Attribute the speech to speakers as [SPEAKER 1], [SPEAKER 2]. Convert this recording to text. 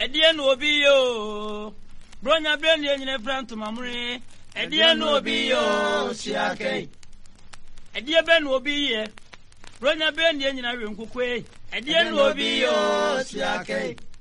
[SPEAKER 1] Edia no obi yo. Bronya brand ye nyina front mamre. Edia no obi yo siake. Edia ben obi ye. Bronya brand ye nyina wenkukwe. Edia no obi yo siake.